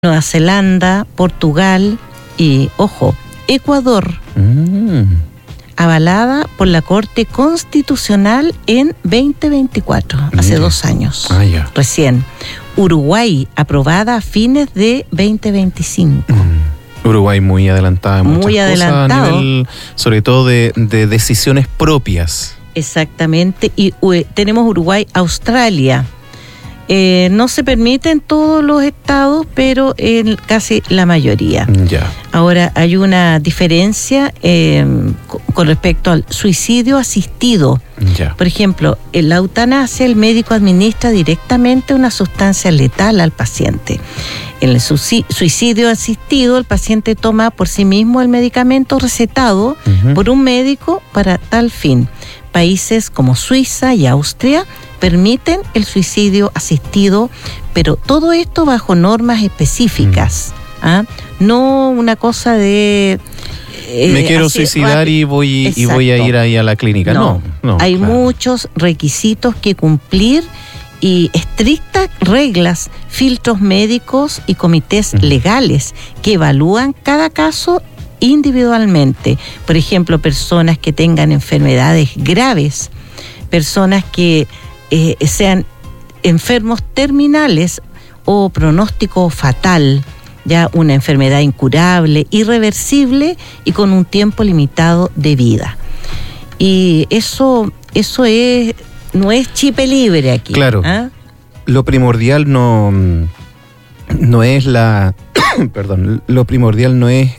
Nueva Zelanda, Portugal y, ojo, Ecuador, avalada por la Corte Constitucional en 2024, hace 2 años, recién. Uruguay, aprobada a fines de 2025. Uruguay muy adelantada en muchas cosas, a nivel, sobre todo de decisiones propias. Exactamente, y tenemos Uruguay, Australia. No se permite en todos los estados, pero en casi la mayoría. Ya. Ahora, hay una diferencia con respecto al suicidio asistido. Ya. Por ejemplo, en la eutanasia, el médico administra directamente una sustancia letal al paciente. En el suicidio asistido, el paciente toma por sí mismo el medicamento recetado por un médico para tal fin. Países como Suiza y Austria permiten el suicidio asistido, pero todo esto bajo normas específicas. No una cosa de... me quiero suicidar y voy a ir ahí a la clínica. No, hay muchos requisitos que cumplir y estrictas reglas, filtros médicos y comités legales que evalúan cada caso individualmente. Por ejemplo, personas que tengan enfermedades graves, personas que sean enfermos terminales o pronóstico fatal, ya una enfermedad incurable, irreversible y con un tiempo limitado de vida. Y eso no es chipe libre aquí. Claro. Lo primordial no es la... perdón, lo primordial no es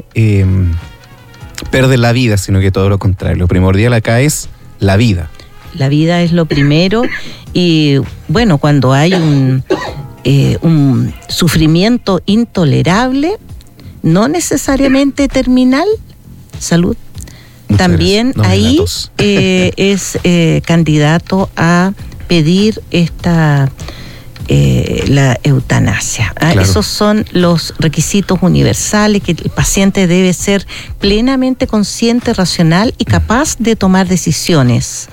perder la vida, sino que todo lo contrario. Lo primordial acá es la vida. La vida es lo primero y bueno, cuando hay un sufrimiento intolerable, no necesariamente terminal, salud, también ahí es candidato a pedir la eutanasia. Claro. Esos son los requisitos universales, que el paciente debe ser plenamente consciente, racional y capaz de tomar decisiones.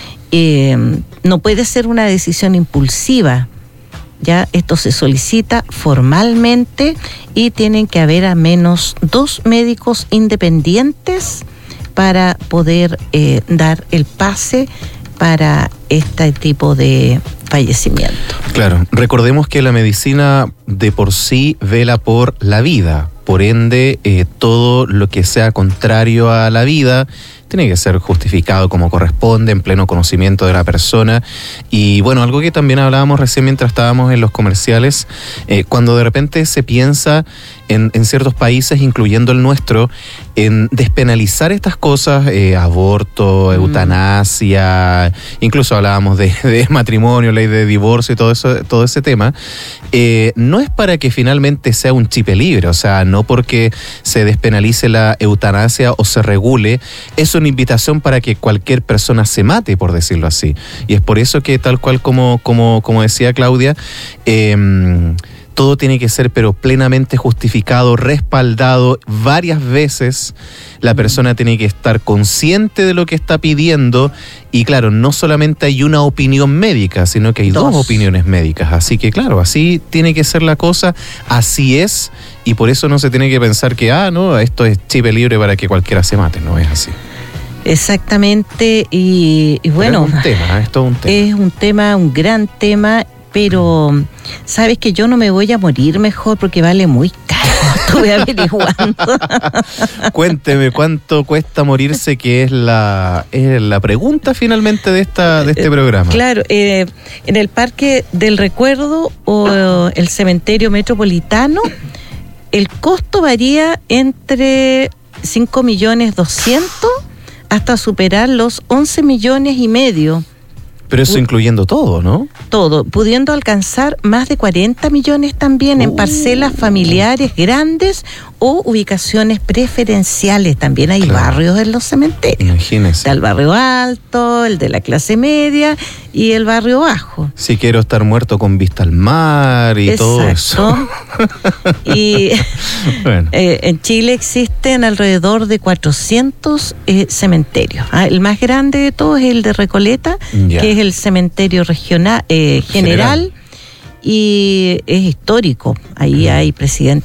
No puede ser una decisión impulsiva. Ya esto se solicita formalmente y tienen que haber al menos 2 médicos independientes para poder dar el pase para este tipo de fallecimiento. Claro, recordemos que la medicina de por sí vela por la vida, por ende todo lo que sea contrario a la vida tiene que ser justificado como corresponde, en pleno conocimiento de la persona. Y bueno, algo que también hablábamos recién mientras estábamos en los comerciales, cuando de repente se piensa en ciertos países, incluyendo el nuestro, en despenalizar estas cosas, aborto, eutanasia, incluso hablábamos de matrimonio, ley de divorcio y todo ese tema, no es para que finalmente sea un chipe libre, o sea, no porque se despenalice la eutanasia o se regule, es una invitación para que cualquier persona se mate, por decirlo así. Y es por eso que, tal cual como decía Claudia, todo tiene que ser pero plenamente justificado, respaldado varias veces. La persona tiene que estar consciente de lo que está pidiendo y claro, no solamente hay una opinión médica, sino que hay 2 opiniones médicas. Así que claro, así tiene que ser la cosa, así es, y por eso no se tiene que pensar que, no, esto es chipe libre para que cualquiera se mate, no es así. Exactamente, y bueno, es todo un tema. Es un tema, un gran tema, pero sabes que yo no me voy a morir mejor porque vale muy caro. Estuve averiguando. Cuénteme, ¿cuánto cuesta morirse? Que es la pregunta finalmente de este programa. Claro, en el Parque del Recuerdo o el Cementerio Metropolitano, el costo varía entre 5.200.000 hasta superar los 11.5 millones. Pero eso incluyendo todo, ¿no? Todo, pudiendo alcanzar más de 40 millones también en parcelas familiares grandes o ubicaciones preferenciales. También hay barrios en los cementerios. Imagínese. Está el barrio alto, el de la clase media y el barrio bajo. Si quiero estar muerto con vista al mar y todo eso. Y bueno. En Chile existen alrededor de 400 cementerios. El más grande de todos es el de Recoleta, que es el cementerio regional, general. y es histórico. Ahí hay presidentes